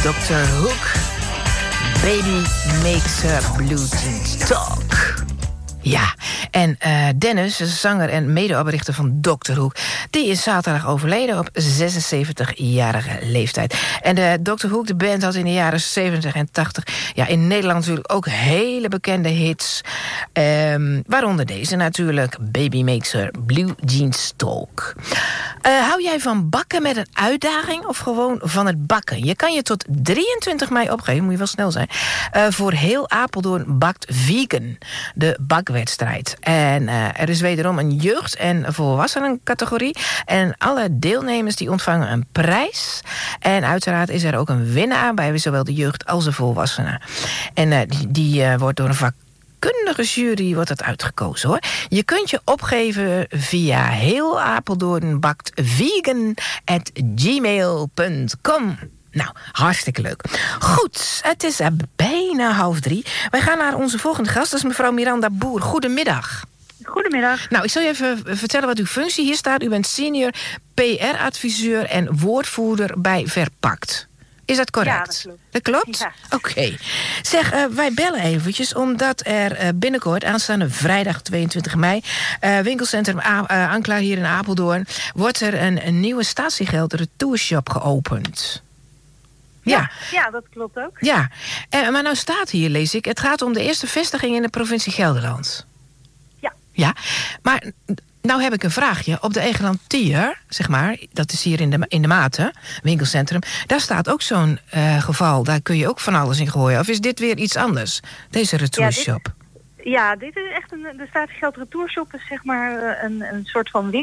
Dr. Hook. Baby makes her blue jeans talk. Ja, en Dennis, zanger en medeoprichter van Dr. Hook, die is zaterdag overleden op 76-jarige leeftijd. En de Dr. Hook, de band, had in de jaren 70 en 80... ja, in Nederland natuurlijk ook hele bekende hits. Waaronder deze natuurlijk, Baby Makes Her Blue Jeans Talk. Hou jij van bakken met een uitdaging of gewoon van het bakken? Je kan je tot 23 mei opgeven, moet je wel snel zijn, voor heel Apeldoorn bakt vegan, de bakwedstrijd. En er is wederom een jeugd- en volwassenencategorie. En alle deelnemers die ontvangen een prijs. En uiteraard is er ook een winnaar bij zowel de jeugd als de volwassenen. En die wordt door een vakkundige jury wordt het uitgekozen, hoor. Je kunt je opgeven via heelapeldoornbaktvegan@gmail.com. Nou, hartstikke leuk. Goed, het is bijna 2:30. Wij gaan naar onze volgende gast, dat is mevrouw Miranda Boer. Goedemiddag. Goedemiddag. Nou, ik zal je even vertellen wat uw functie hier staat. U bent senior PR-adviseur en woordvoerder bij Verpakt. Is dat correct? Ja, dat klopt. Dat klopt? Ja. Oké. Zeg, wij bellen eventjes omdat er binnenkort, aanstaande vrijdag 22 mei... winkelcentrum Anklaar hier in Apeldoorn, wordt er een nieuwe statiegeld retourshop geopend. Ja, dat klopt ook. Ja, maar nou staat hier, lees ik, het gaat om de eerste vestiging in de provincie Gelderland. Ja. Ja, maar nou heb ik een vraagje. Op de Egelantier, zeg maar, dat is hier in de Maten, winkelcentrum, daar staat ook zo'n geval. Daar kun je ook van alles in gooien. Of is dit weer iets anders, deze retourshop? Ja, dit is echt de statiegeld retourshop is zeg maar een soort van winkel